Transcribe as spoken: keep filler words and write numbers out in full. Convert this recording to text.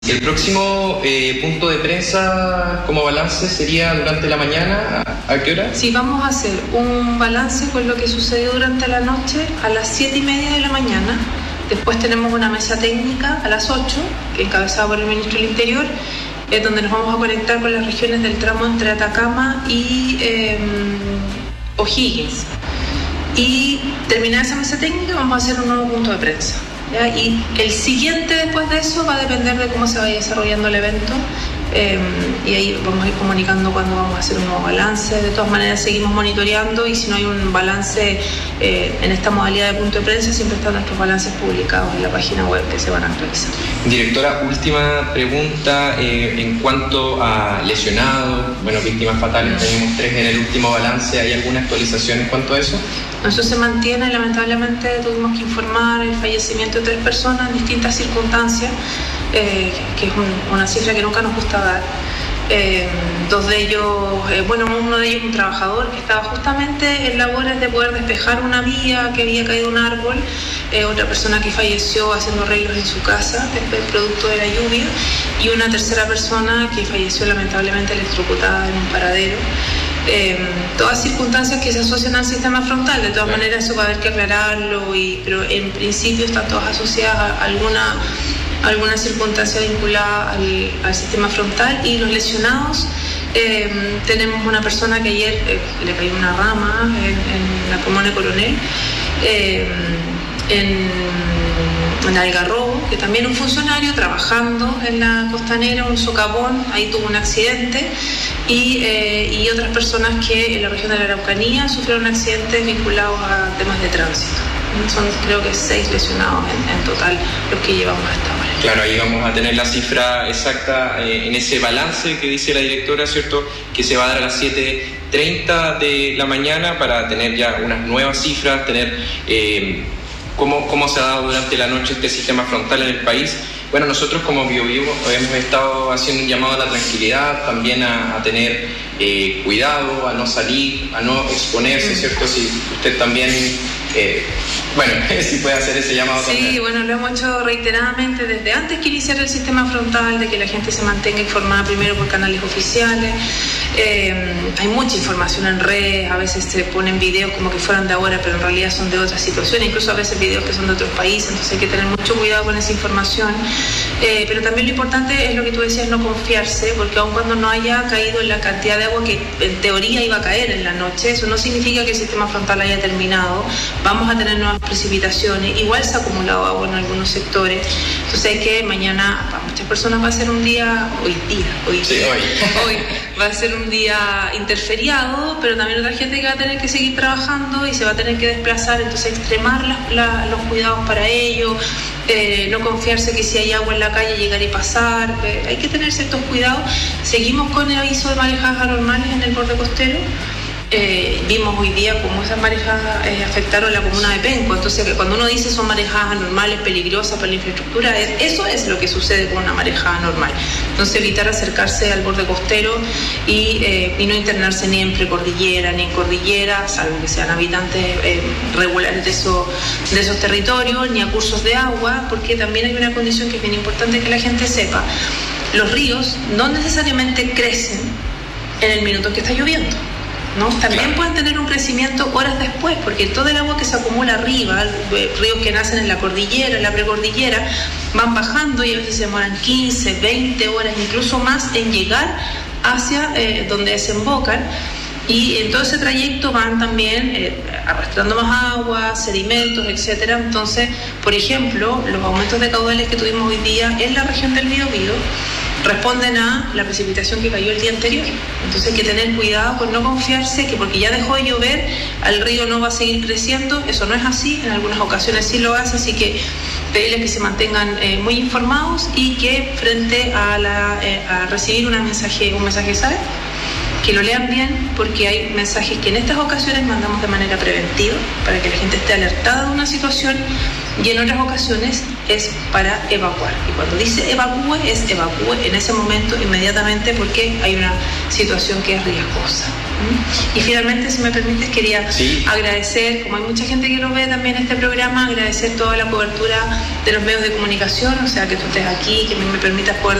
El próximo eh, punto de prensa como balance sería durante la mañana. ¿A, a qué hora? Sí, vamos a hacer un balance con lo que sucedió durante la noche a las siete y media de la mañana. Después tenemos una mesa técnica a las ocho, que encabezada por el ministro del Interior, eh, donde nos vamos a conectar con las regiones del tramo entre Atacama y eh, O'Higgins. Y terminada esa mesa técnica vamos a hacer un nuevo punto de prensa. ¿Ya? Y el siguiente después de eso va a depender de cómo se vaya desarrollando el evento, eh, y ahí vamos a ir comunicando cuando vamos a hacer un nuevo balance. De todas maneras seguimos monitoreando, y si no hay un balance eh, en esta modalidad de punto de prensa, siempre están nuestros balances publicados en la página web que se van a actualizar. Directora, última pregunta eh, en cuanto a lesionados, bueno, víctimas fatales, tenemos tres en el último balance. ¿Hay alguna actualización en cuanto a eso? Eso se mantiene. Lamentablemente tuvimos que informar el fallecimiento de tres personas en distintas circunstancias, eh, que es un, una cifra que nunca nos gusta dar. Eh, dos de ellos, eh, bueno, uno de ellos un trabajador que estaba justamente en labores de poder despejar una vía que había caído un árbol, eh, otra persona que falleció haciendo arreglos en su casa después producto de la lluvia, y una tercera persona que falleció lamentablemente electrocutada en un paradero. Eh, todas circunstancias que se asocian al sistema frontal. De todas sí. maneras eso va a haber que aclararlo, y, pero en principio están todas asociadas a alguna, alguna circunstancia vinculada al, al sistema frontal. Y los lesionados, eh, tenemos una persona que ayer eh, le cayó una rama en, en la comuna Coronel, eh, en en Algarrobo, que también un funcionario trabajando en la costanera, un socavón, ahí tuvo un accidente, y, eh, y otras personas que en la región de la Araucanía sufrieron accidentes vinculados a temas de tránsito. Son creo que seis lesionados en, en total los que llevamos hasta ahora. Claro, ahí vamos a tener la cifra exacta eh, en ese balance que dice la directora, ¿cierto?, que se va a dar a las siete treinta de la mañana para tener ya unas nuevas cifras, tener eh, cómo, cómo se ha dado durante la noche este sistema frontal en el país. Bueno, nosotros como BioBio hemos estado haciendo un llamado a la tranquilidad, también a, a tener eh, cuidado, a no salir, a no exponerse, ¿cierto? Si usted también, eh, bueno, si puede hacer ese llamado. Sí, también. Bueno, lo hemos hecho reiteradamente desde antes que iniciara el sistema frontal, de que la gente se mantenga informada primero por canales oficiales. Eh, hay mucha información en redes, a veces se ponen videos como que fueran de ahora, pero en realidad son de otras situaciones, incluso a veces videos que son de otros países, entonces hay que tener mucho cuidado con esa información. Eh, pero también lo importante es lo que tú decías, no confiarse, porque aun cuando no haya caído en la cantidad de agua que en teoría iba a caer en la noche, eso no significa que el sistema frontal haya terminado. Vamos a tener nuevas precipitaciones, igual se ha acumulado agua en algunos sectores, entonces hay que mañana, para muchas personas va a ser un día, hoy día, hoy, sí, hoy. hoy va a ser un día interferiado, pero también otra gente que va a tener que seguir trabajando y se va a tener que desplazar, entonces extremar la, la, los cuidados para ello. Eh, no confiarse que si hay agua en la calle llegar y pasar, eh, hay que tener ciertos cuidados. Seguimos con el aviso de marejadas anormales en el borde costero. Eh, vimos hoy día cómo esas marejadas eh, afectaron la comuna de Penco, entonces que cuando uno dice son marejadas anormales, peligrosas para la infraestructura, es, eso es lo que sucede con una marejada anormal. Entonces evitar acercarse al borde costero y, eh, y no internarse ni en precordillera ni en cordillera, salvo que sean habitantes eh, regulares de, eso, de esos territorios, ni a cursos de agua, porque también hay una condición que es bien importante que la gente sepa: los ríos no necesariamente crecen en el minuto en que está lloviendo, ¿no? También claro. pueden tener un crecimiento horas después, porque todo el agua que se acumula arriba, ríos que nacen en la cordillera, en la precordillera, van bajando y a veces se demoran quince, veinte horas, incluso más en llegar hacia eh, donde desembocan, y en todo ese trayecto van también eh, arrastrando más agua, sedimentos, etcétera. Entonces, por ejemplo, los aumentos de caudales que tuvimos hoy día en la región del Biobío responden a la precipitación que cayó el día anterior. Entonces hay que tener cuidado con no confiarse que porque ya dejó de llover al río no va a seguir creciendo. Eso no es así, en algunas ocasiones sí lo hace, así que pedirles que se mantengan eh, muy informados y que frente a, la, eh, a recibir una mensaje, un mensaje S A E, que lo lean bien, porque hay mensajes que en estas ocasiones mandamos de manera preventiva para que la gente esté alertada de una situación, y en otras ocasiones es para evacuar. Y cuando dice evacúe, es evacúe en ese momento inmediatamente, porque hay una situación que es riesgosa. Y finalmente, si me permites, quería sí. agradecer, como hay mucha gente que lo ve también este programa, agradecer toda la cobertura de los medios de comunicación, o sea, que tú estés aquí, que me, me permitas poder